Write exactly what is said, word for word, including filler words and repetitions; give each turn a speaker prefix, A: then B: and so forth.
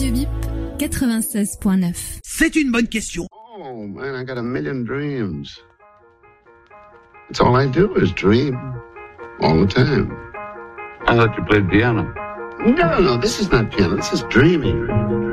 A: Radio Bip quatre-vingt-seize point neuf.
B: C'est une bonne question.
C: Oh man, I got a million dreams. That's all I do is dream. All the time.
D: I thought you played piano.
C: No, no, this is not piano. This is dreaming.